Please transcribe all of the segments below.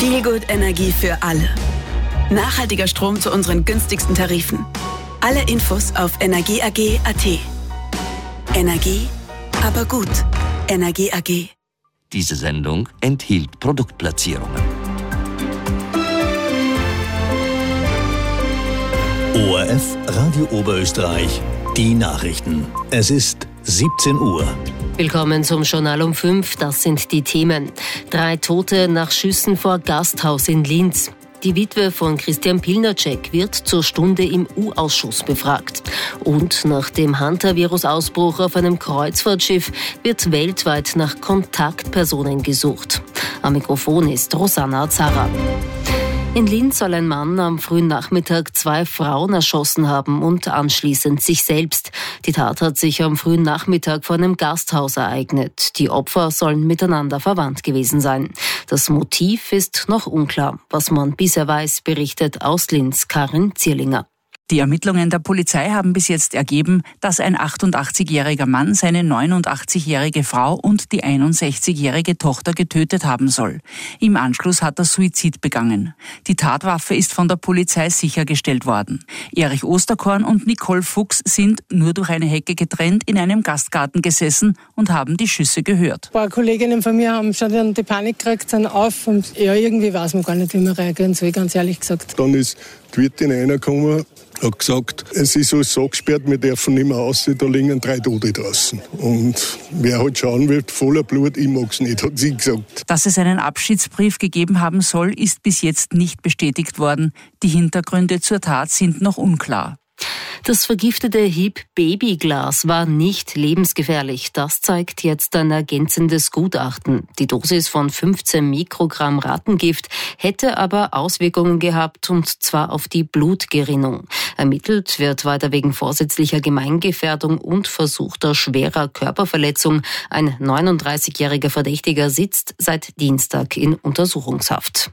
Feelgood-Energie für alle. Nachhaltiger Strom zu unseren günstigsten Tarifen. Alle Infos auf energie.at. Energie, aber gut. Energie AG. Diese Sendung enthielt Produktplatzierungen. ORF Radio Oberösterreich, die Nachrichten. Es ist 17 Uhr. Willkommen zum Journal um 5, das sind die Themen. 3 Tote nach Schüssen vor Gasthaus in Linz. Die Witwe von Christian Pilnacek wird zur Stunde im U-Ausschuss befragt. Und nach dem Hantavirus-Ausbruch auf einem Kreuzfahrtschiff wird weltweit nach Kontaktpersonen gesucht. Am Mikrofon ist Rosanna Zara. In Linz soll ein Mann am frühen Nachmittag 2 Frauen erschossen haben und anschließend sich selbst. Die Tat hat sich am frühen Nachmittag vor einem Gasthaus ereignet. Die Opfer sollen miteinander verwandt gewesen sein. Das Motiv ist noch unklar. Was man bisher weiß, berichtet aus Linz Karin Zierlinger. Die Ermittlungen der Polizei haben bis jetzt ergeben, dass ein 88-jähriger Mann seine 89-jährige Frau und die 61-jährige Tochter getötet haben soll. Im Anschluss hat er Suizid begangen. Die Tatwaffe ist von der Polizei sichergestellt worden. Erich Osterkorn und Nicole Fuchs sind, nur durch eine Hecke getrennt, in einem Gastgarten gesessen und haben die Schüsse gehört. Ein paar Kolleginnen von mir haben schon dann die Panik gekriegt, sind auf und ja, irgendwie weiß man gar nicht, wie man reagieren soll, ganz ehrlich gesagt. Dann ist die Wirtin reingekommen, hat gesagt, es ist alles so gesperrt, wir dürfen nicht mehr raus, da liegen 3 Tote draußen. Und wer halt schauen wird, voller Blut, ich mag's nicht, hat sie gesagt. Dass es einen Abschiedsbrief gegeben haben soll, ist bis jetzt nicht bestätigt worden. Die Hintergründe zur Tat sind noch unklar. Das vergiftete HIP-Babyglas war nicht lebensgefährlich. Das zeigt jetzt ein ergänzendes Gutachten. Die Dosis von 15 Mikrogramm Rattengift hätte aber Auswirkungen gehabt, und zwar auf die Blutgerinnung. Ermittelt wird weiter wegen vorsätzlicher Gemeingefährdung und versuchter schwerer Körperverletzung. Ein 39-jähriger Verdächtiger sitzt seit Dienstag in Untersuchungshaft.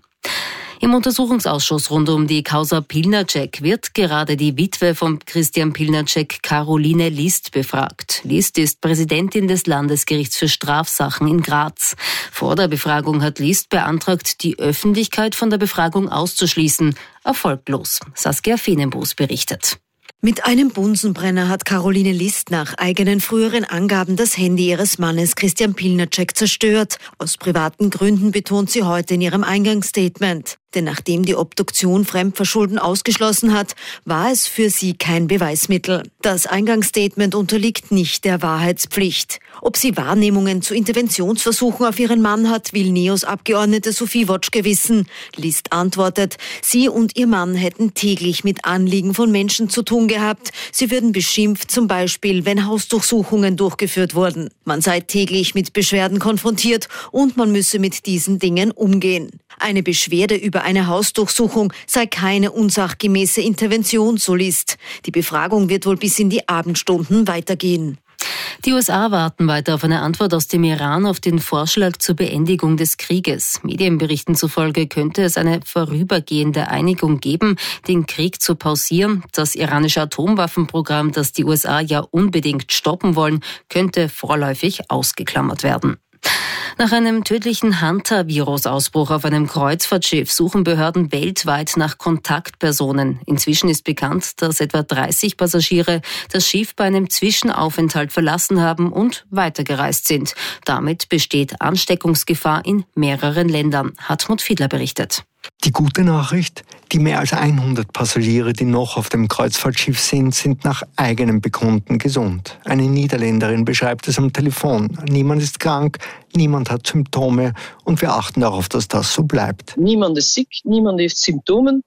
Im Untersuchungsausschuss rund um die Causa Pilnacek wird gerade die Witwe von Christian Pilnacek, Caroline List, befragt. List ist Präsidentin des Landesgerichts für Strafsachen in Graz. Vor der Befragung hat List beantragt, die Öffentlichkeit von der Befragung auszuschließen. Erfolglos. Saskia Fenenbus berichtet. Mit einem Bunsenbrenner hat Caroline List nach eigenen früheren Angaben das Handy ihres Mannes Christian Pilnacek zerstört. Aus privaten Gründen betont sie heute in ihrem Eingangsstatement. Denn nachdem die Obduktion Fremdverschulden ausgeschlossen hat, war es für sie kein Beweismittel. Das Eingangsstatement unterliegt nicht der Wahrheitspflicht. Ob sie Wahrnehmungen zu Interventionsversuchen auf ihren Mann hat, will NEOS-Abgeordnete Sophie Wotschke wissen. List antwortet, sie und ihr Mann hätten täglich mit Anliegen von Menschen zu tun gehabt. Sie würden beschimpft, zum Beispiel, wenn Hausdurchsuchungen durchgeführt wurden. Man sei täglich mit Beschwerden konfrontiert und man müsse mit diesen Dingen umgehen. Eine Beschwerde über eine Hausdurchsuchung sei keine unsachgemäße Intervention, so List. Die Befragung wird wohl bis in die Abendstunden weitergehen. Die USA warten weiter auf eine Antwort aus dem Iran auf den Vorschlag zur Beendigung des Krieges. Medienberichten zufolge könnte es eine vorübergehende Einigung geben, den Krieg zu pausieren. Das iranische Atomwaffenprogramm, das die USA ja unbedingt stoppen wollen, könnte vorläufig ausgeklammert werden. Nach einem tödlichen Hantavirus-Ausbruch auf einem Kreuzfahrtschiff suchen Behörden weltweit nach Kontaktpersonen. Inzwischen ist bekannt, dass etwa 30 Passagiere das Schiff bei einem Zwischenaufenthalt verlassen haben und weitergereist sind. Damit besteht Ansteckungsgefahr in mehreren Ländern. Hartmut Fiedler berichtet. Die gute Nachricht, die mehr als 100 Passagiere, die noch auf dem Kreuzfahrtschiff sind nach eigenem Bekunden gesund. Eine Niederländerin beschreibt es am Telefon. Niemand ist krank, niemand hat Symptome und wir achten darauf, dass das so bleibt. Niemand ist sick, niemand heeft Symptomen.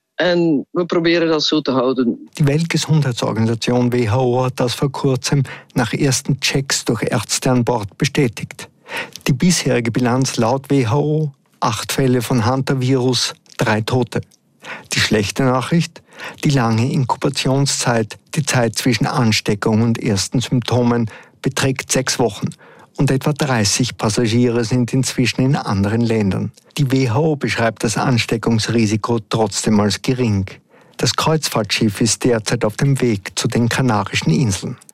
En we proberen das so zu halten. Die Weltgesundheitsorganisation WHO hat das vor kurzem nach ersten Checks durch Ärzte an Bord bestätigt. Die bisherige Bilanz laut WHO: 8 Fälle von Hantavirus, 3 Tote. Die schlechte Nachricht: die lange Inkubationszeit, die Zeit zwischen Ansteckung und ersten Symptomen, beträgt 6 Wochen. Und etwa 30 Passagiere sind inzwischen in anderen Ländern. Die WHO beschreibt das Ansteckungsrisiko trotzdem als gering. Das Kreuzfahrtschiff ist derzeit auf dem Weg zu den Kanarischen Inseln.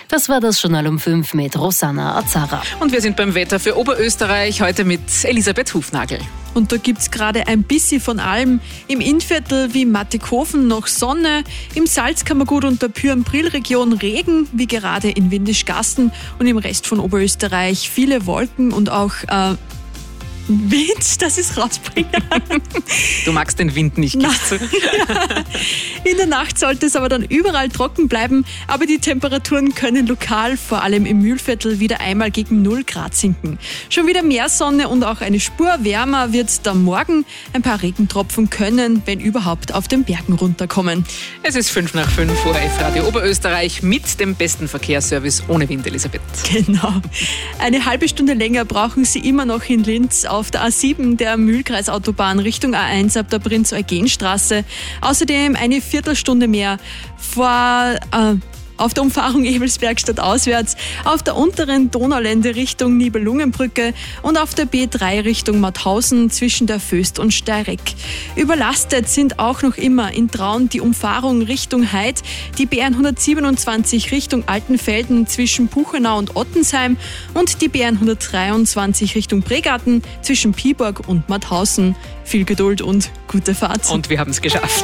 Das war das Journal um 5 mit Rosanna Azara. Und wir sind beim Wetter für Oberösterreich, heute mit Elisabeth Hufnagel. Und da gibt's gerade ein bisschen von allem. Im Innviertel wie Mattighofen noch Sonne, im Salzkammergut und der Pyrenbril-Region Regen, wie gerade in Windischgasten, und im Rest von Oberösterreich viele Wolken und auch Wind, das ist rausbringen. Du magst den Wind nicht, gibst du? Ja. In der Nacht sollte es aber dann überall trocken bleiben, aber die Temperaturen können lokal, vor allem im Mühlviertel, wieder einmal gegen 0 Grad sinken. Schon wieder mehr Sonne und auch eine Spur wärmer wird dann morgen. Ein paar Regentropfen können, wenn überhaupt, auf den Bergen runterkommen. Es ist 5 nach 5 ORF Radio Oberösterreich mit dem besten Verkehrsservice ohne Wind, Elisabeth. Genau. Eine halbe Stunde länger brauchen Sie immer noch in Linz auf der A7 der Mühlkreisautobahn Richtung A1 ab der Prinz-Eugen-Straße. Außerdem eine Viertelstunde mehr auf der Umfahrung Ebelsberg stadtauswärts, auf der unteren Donaulände Richtung Nibelungenbrücke und auf der B3 Richtung Mauthausen zwischen der Föst und Steyreck. Überlastet sind auch noch immer in Traun die Umfahrung Richtung Heid, die B127 Richtung Altenfelden zwischen Puchenau und Ottensheim und die B123 Richtung Pregarten zwischen Piborg und Mauthausen. Viel Geduld und gute Fahrt. Und wir haben es geschafft.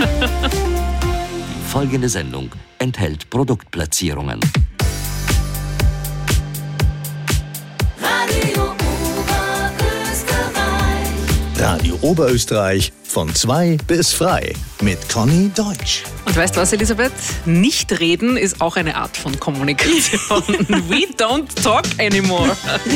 Folgende Sendung enthält Produktplatzierungen. Radio Oberösterreich von 2 bis frei mit Conny Deutsch. Und weißt du was, Elisabeth? Nicht reden ist auch eine Art von Kommunikation. We don't talk anymore.